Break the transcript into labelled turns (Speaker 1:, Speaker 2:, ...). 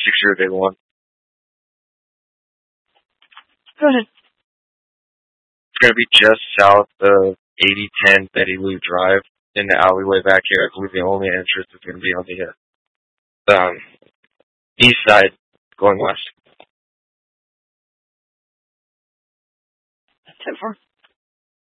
Speaker 1: 6081.
Speaker 2: Go ahead.
Speaker 1: It's going to be just south of 8010 Betty Lou Drive in the alleyway back here. I believe the only entrance is going to be on the east side going west.
Speaker 2: 10-4.